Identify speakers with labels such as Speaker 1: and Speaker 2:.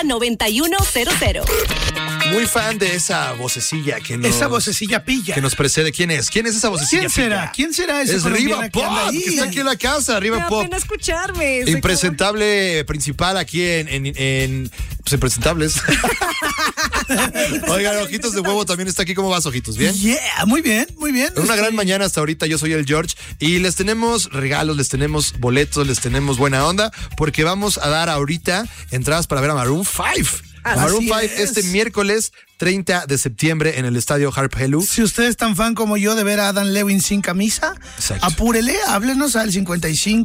Speaker 1: 9100.
Speaker 2: Muy fan de esa vocecilla
Speaker 3: esa vocecilla pilla.
Speaker 2: que nos precede. ¿Quién es? ¿Quién es esa vocecilla pilla?
Speaker 3: ¿Quién será ese
Speaker 2: Es Riva
Speaker 3: colombiano
Speaker 2: Pop,
Speaker 3: que anda ahí?
Speaker 2: que está aquí en la casa, Riva Pop.
Speaker 1: Pena escucharme.
Speaker 2: Impresentable principal aquí en pues, Impresentables. Oigan, Ojitos de Huevo también está aquí. ¿Cómo vas, Ojitos? ¿Bien?
Speaker 3: Yeah, muy bien.
Speaker 2: Una gran mañana hasta ahorita. Yo soy el George y les tenemos regalos, les tenemos boletos, les tenemos buena onda porque vamos a dar ahorita entradas para ver a Maroon 5. Maroon 5 este miércoles 30 de septiembre en el estadio Harp Hellu.
Speaker 3: Si usted es tan fan como yo de ver a Adam Levine sin camisa,
Speaker 2: Exacto.
Speaker 3: apúrele, háblenos al 55